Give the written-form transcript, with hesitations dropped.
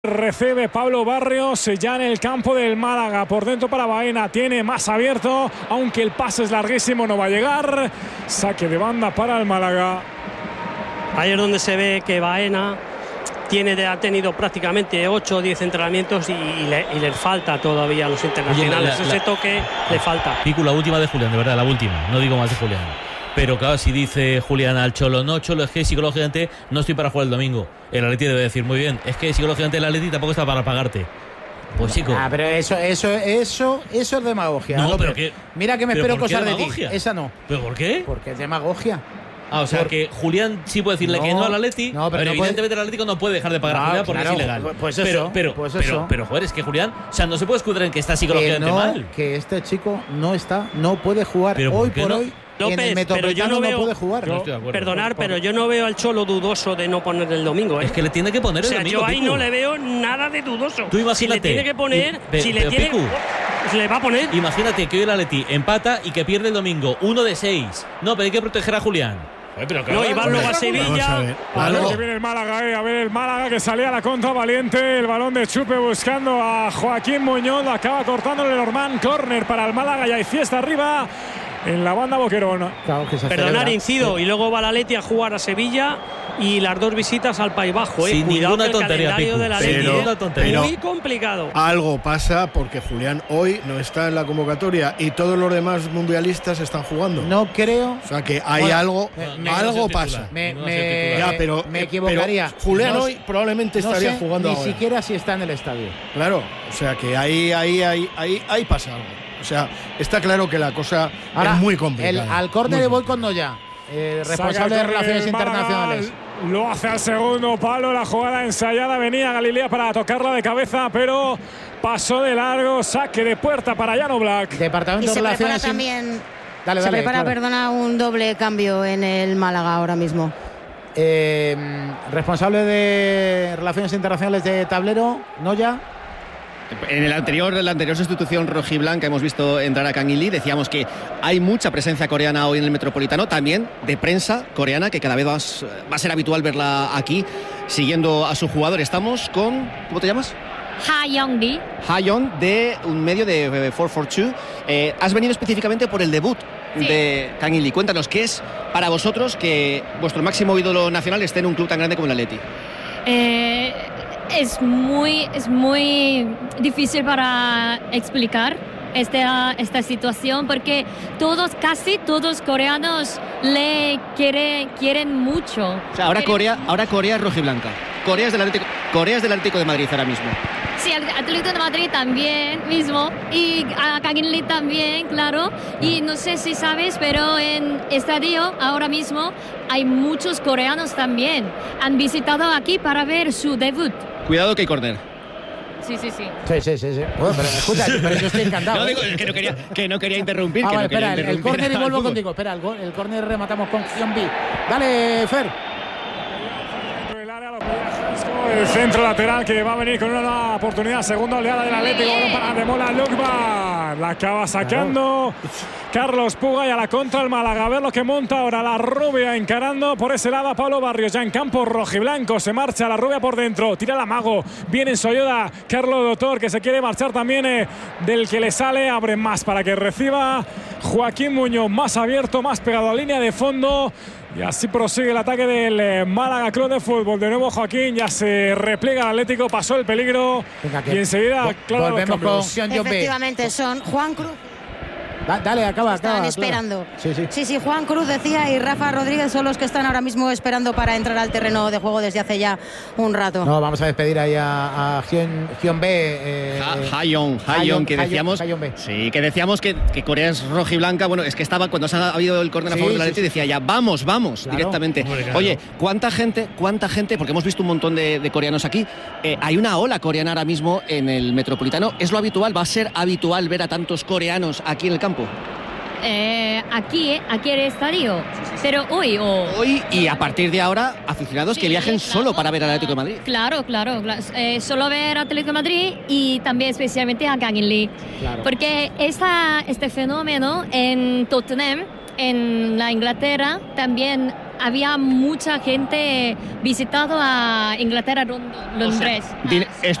Recibe Pablo Barrios ya en el campo del Málaga. Por dentro para Baena. Tiene más abierto. Aunque el pase es larguísimo, no va a llegar. Saque de banda para el Málaga. Ahí es donde se ve que Baena ha tenido prácticamente 8 o 10 entrenamientos y le falta todavía a los internacionales. Ese toque le falta. Pico, la última de Julián, de verdad, la última. No digo más de Julián. Pero claro, si dice Julián al Cholo, no, Cholo, es que psicológicamente no estoy para jugar el domingo. El Atleti debe decir, muy bien, es que psicológicamente el Atleti tampoco está para pagarte. Pues chico. Pero eso es demagogia. No, pero que, mira que me espero cosas de ti. Esa no. ¿Pero por qué? Porque es demagogia. O sea que Julián sí puede decirle que no al Atleti, pero evidentemente el Atlético no puede dejar de pagar a Julián porque es ilegal. Pues eso. Pero joder, es que Julián, o sea, no se puede escudrar en que está psicológicamente mal. Que este chico no puede jugar hoy por hoy. López, en el Metropolitano no puede jugar. Perdonar, pero yo no veo al Cholo dudoso de no poner el domingo. Es que le tiene que poner el domingo. Yo ahí no le veo nada de dudoso. Tú imagínate. Si le tiene que poner, le va a poner. Imagínate que hoy el Atleti empata y que pierde el domingo 1 de 6. No, pero hay que proteger a Julián. No, y van luego a Sevilla. A ver que viene el Málaga, a ver el Málaga que salía a la contra valiente. El balón de Chupe buscando a Joaquín Muñoz. Acaba cortándole Norman. Córner para el Málaga y hay fiesta arriba en la banda Boquerón. Claro, perdonar, incido. Sí. Y luego va el Atleti a jugar a Sevilla y las 2 visitas al País Bajo. Sin cuidado ninguna tontería, el calendario de la Atleti pero muy complicado. Algo pasa porque Julián hoy no está en la convocatoria y todos los demás mundialistas están jugando. No creo. O sea que hay algo pasa. Me equivocaría. Pero Julián hoy probablemente estaría jugando ni ahora. Ni siquiera si está en el estadio. Claro, o sea que ahí pasa algo. O sea, está claro que la cosa es muy complicada. Al córner voy con Noya, responsable de Relaciones Internacionales. Lo hace al segundo palo, la jugada ensayada. Venía Galilea para tocarla de cabeza, pero pasó de largo. Saque de puerta para Jan Oblak. Departamento de Relaciones también. Dale, se prepara, perdona, un doble cambio en el Málaga ahora mismo. Responsable de Relaciones Internacionales de Tablero, Noya. En la anterior sustitución rojiblanca hemos visto entrar a Kang In Lee. Decíamos que hay mucha presencia coreana hoy en el Metropolitano, también de prensa coreana, que cada vez va a ser habitual verla aquí, siguiendo a su jugador. Estamos con... ¿Cómo te llamas? Ha-Young-Lee. Ha-Young, de un medio de 442. Has venido específicamente por el debut de Kang In Lee. Cuéntanos, ¿qué es para vosotros que vuestro máximo ídolo nacional esté en un club tan grande como el Atleti? Es muy difícil para explicar esta situación porque casi todos coreanos le quieren mucho. O sea, ahora Corea es rojiblanca. Corea es del Atlético de Madrid ahora mismo. Sí, el Atlético de Madrid también mismo y a Kang In Lee también, claro. Y no sé si sabes, pero en estadio ahora mismo hay muchos coreanos también. Han visitado aquí para ver su debut. Cuidado que hay córner. Sí. Sí. Bueno, pero escucha, pero yo estoy encantado. No, digo que no quería interrumpir. Vale, espera, el córner y vuelvo contigo. Espera, el córner rematamos con Hyun-Bi. Dale, Fer. El centro lateral que va a venir con una nueva oportunidad. Segunda oleada del Atlético. Balón para Ademola Lokba. La acaba sacando Carlos Puga y a la contra el Málaga. A ver lo que monta ahora la rubia encarando por ese lado a Pablo Barrios. Ya en campo rojiblanco. Se marcha la rubia por dentro. Tira la Mago. Viene en su ayuda Carlos Doctor, que se quiere marchar también del que le sale. Abre más para que reciba Joaquín Muñoz. Más abierto, más pegado a línea de fondo. Y así prosigue el ataque del Málaga Club de Fútbol. De nuevo Joaquín, ya se repliega el Atlético, pasó el peligro. y enseguida, claro, volvemos con Hyun-Bi. Efectivamente, son Juan Cruz. Dale, acaba. Están esperando. Sí, Juan Cruz decía y Rafa Rodríguez son los que están ahora mismo esperando para entrar al terreno de juego desde hace ya un rato. No, vamos a despedir ahí a Hyun-Bi. Ha-Young, que decíamos. Sí, que decíamos que Corea es rojiblanca. Bueno, es que estaba cuando se ha habido el córner a favor de la Atleti, decía ya vamos, claro, directamente. Claro. Oye, ¿cuánta gente? Porque hemos visto un montón de coreanos aquí. Hay una ola coreana ahora mismo en el Metropolitano. ¿Es lo habitual? ¿Va a ser habitual ver a tantos coreanos aquí en el campo? Aquí el estadio. Pero hoy y a partir de ahora aficionados que viajen solo para ver al Atlético de Madrid. Claro. Solo ver al Atlético de Madrid y también especialmente a Kang In Lee. Claro. Porque este fenómeno en Tottenham, en la Inglaterra, también había mucha gente visitado a Inglaterra, Londres.